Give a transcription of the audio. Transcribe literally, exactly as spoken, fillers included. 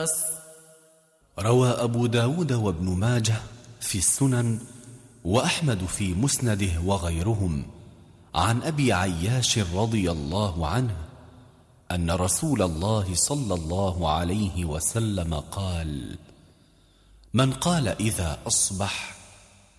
الناس. روى أبو داود وابن ماجه في السنن وأحمد في مسنده وغيرهم عن أبي عياش رضي الله عنه أن رسول الله صلى الله عليه وسلم قال: من قال إذا أصبح